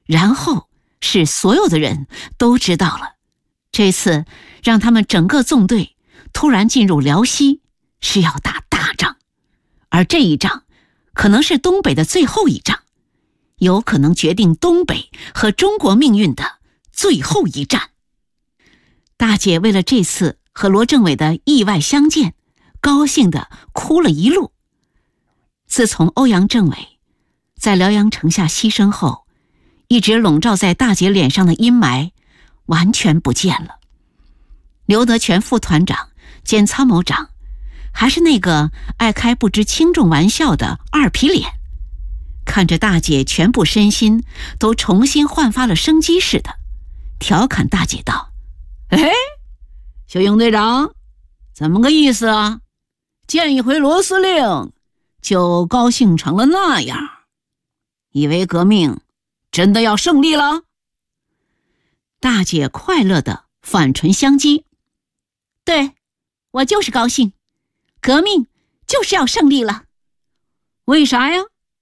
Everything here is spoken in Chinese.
然后是所有的人都知道了，这次让他们整个纵队突然进入辽西，是要打大仗，而这一仗可能是东北的最后一仗，有可能决定东北和中国命运的最后一战。大姐为了这次和罗政委的意外相见，高兴地哭了一路。自从欧阳政委在辽阳城下牺牲后，一直笼罩在大姐脸上的阴霾完全不见了。刘德全副团长兼参谋长还是那个爱开不知轻重玩笑的二皮脸，看着大姐全部身心都重新焕发了生机似的，调侃大姐道：哎，小英队长，怎么个意思啊？见一回罗司令就高兴成了那样，以为革命真的要胜利了？大姐快乐地反唇相讥：对，我就是高兴，革命就是要胜利了。为啥呀？